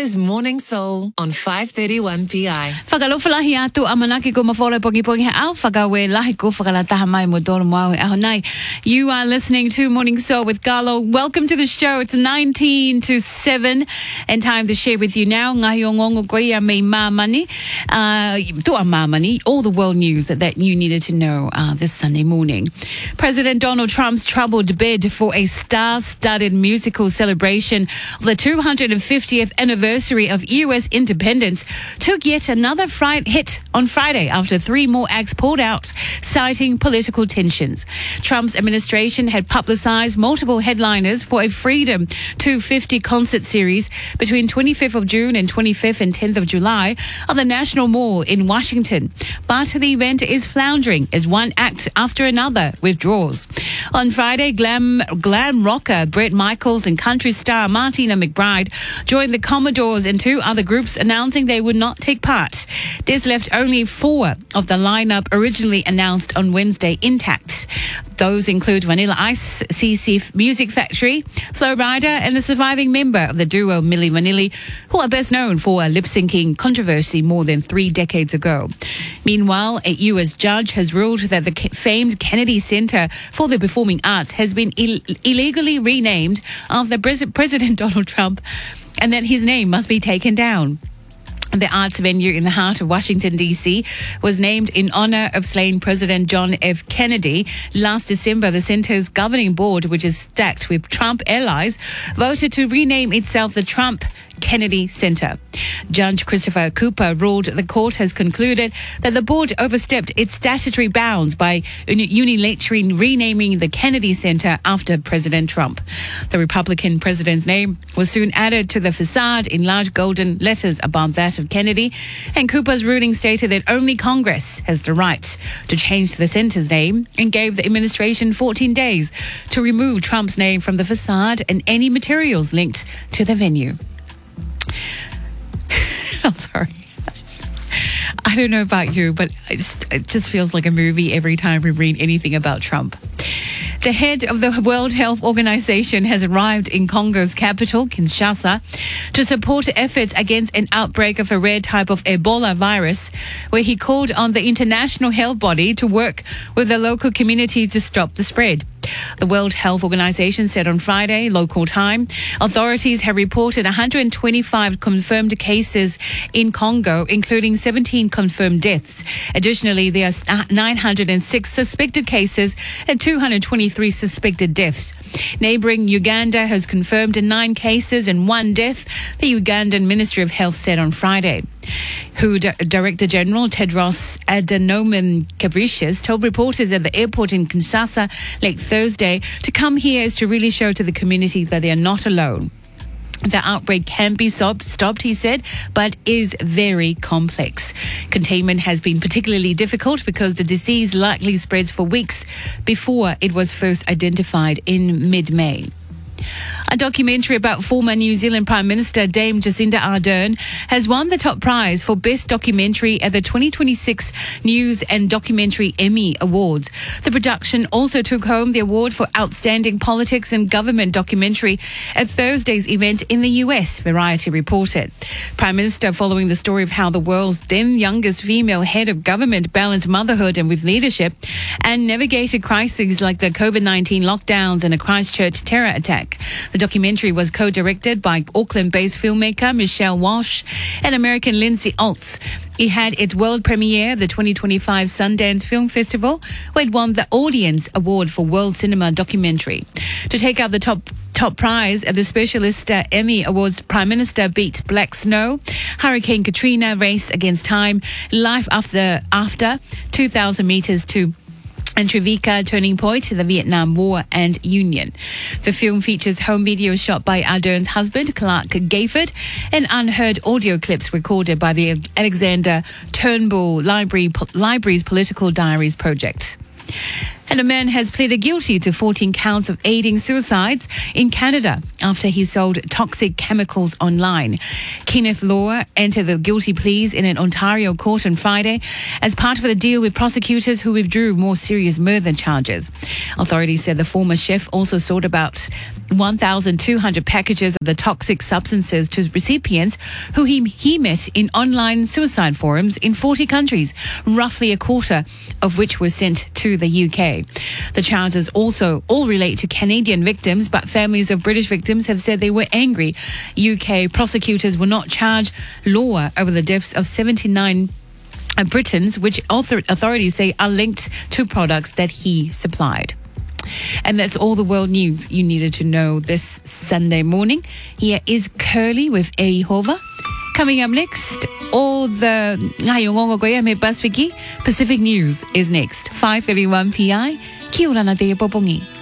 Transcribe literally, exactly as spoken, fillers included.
is Morning Soul on five thirty-one P I. Whakalofalahi atu amanaki ko mawhole pongi pongi he au whakawe lahi ko whakalataha mai mo tōna mau e ahonai. You are listening to Morning Soul with Carlo. Welcome to the show. It's nineteen to seven and time to share with you now. Ngahi o ngongo koia me mamani. Uh, Tua mamani. All the world news that, that you needed to know uh, this Sunday morning. President Donald Trump's troubled bid for a star-studded musical celebration of the two hundred fiftieth anniversary of U S independence took yet another fright hit on Friday after three more acts pulled out, citing political tensions. Trump's administration had publicized multiple headliners for a Freedom two fifty concert series between twenty-fifth of June and twenty-fifth and tenth of July at the National Mall in Washington. But the event is floundering as one act after another withdraws. On Friday, glam, glam rocker Bret Michaels and country star Martina McBride joined the Commodores and two other groups announcing they would not take part. This left only four of the lineup originally announced on Wednesday intact. Those include Vanilla Ice, C C Music Factory, Flo Rida, and the surviving member of the duo Milli Vanilli, who are best known for a lip-syncing controversy more than three decades ago. Meanwhile, a U S judge has ruled that the famed Kennedy Center for the Performing Arts has been Ill- illegally renamed after President Donald Trump, and that his name must be taken down. The arts venue in the heart of Washington, D C was named in honor of slain President John F. Kennedy. Last December, the center's governing board, which is stacked with Trump allies, voted to rename itself the Trump Kennedy Center. Judge Christopher Cooper ruled the court has concluded that the board overstepped its statutory bounds by unilaterally renaming the Kennedy Center after President Trump. The Republican president's name was soon added to the facade in large golden letters above that of Kennedy, and Cooper's ruling stated that only Congress has the right to change the center's name and gave the administration fourteen days to remove Trump's name from the facade and any materials linked to the venue. I'm sorry. I don't know about you, but it just, it just feels like a movie every time we read anything about Trump. The head of the World Health Organization has arrived in Congo's capital, Kinshasa, to support efforts against an outbreak of a rare type of Ebola virus, where he called on the international health body to work with the local community to stop the spread. The World Health Organization said on Friday, local time, authorities have reported one hundred twenty-five confirmed cases in Congo, including seventeen confirmed deaths. Additionally, there are nine hundred six suspected cases and two hundred twenty-three suspected deaths. Neighboring Uganda has confirmed nine cases and one death, the Ugandan Ministry of Health said on Friday. W H O Director General Tedros Adhanom Ghebreyesus told reporters at the airport in Kinshasa late Thursday to come here is to really show to the community that they are not alone. The outbreak can be stopped, he said, but is very complex. Containment has been particularly difficult because the disease likely spreads for weeks before it was first identified in mid-May. A documentary about former New Zealand Prime Minister Dame Jacinda Ardern has won the top prize for Best Documentary at the twenty twenty-six News and Documentary Emmy Awards. The production also took home the award for Outstanding Politics and Government Documentary at Thursday's event in the U S, Variety reported. Prime Minister, following the story of how the world's then youngest female head of government balanced motherhood and with leadership and navigated crises like the COVID nineteen lockdowns and a Christchurch terror attack. The documentary was co-directed by Auckland-based filmmaker Michelle Walsh and American Lindsay Altz. It had its world premiere at the twenty twenty-five Sundance Film Festival, where it won the Audience Award for World Cinema Documentary. To take out the top top prize at the Specialist uh, Emmy Awards, Prime Minister beat Black Snow, Hurricane Katrina, Race Against Time, Life After After, two thousand meters to and Trevika, Turning Point, the Vietnam War and Union. The film features home video shot by Ardern's husband, Clark Gayford, and unheard audio clips recorded by the Alexander Turnbull Library, Library's Political Diaries project. And a man has pleaded guilty to fourteen counts of aiding suicides in Canada after he sold toxic chemicals online. Kenneth Law entered the guilty pleas in an Ontario court on Friday as part of the deal with prosecutors who withdrew more serious murder charges. Authorities said the former chef also sold about one thousand two hundred packages of the toxic substances to recipients who he, he met in online suicide forums in forty countries, roughly a quarter of which were sent to the U K. The charges also all relate to Canadian victims, but families of British victims have said they were angry U K prosecutors will not charge Law over the deaths of seventy-nine Britons, which author- authorities say are linked to products that he supplied. And that's all the world news you needed to know this Sunday morning. Here is Curly with A Hova. Coming up next, all the Pacific News is next. five thirty-one p m. Kia ora na te popongi.